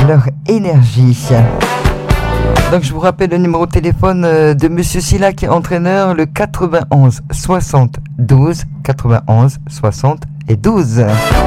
leur énergie. Donc je vous rappelle le numéro de téléphone de Monsieur Silla qui est entraîneur, le 91 72 91 72.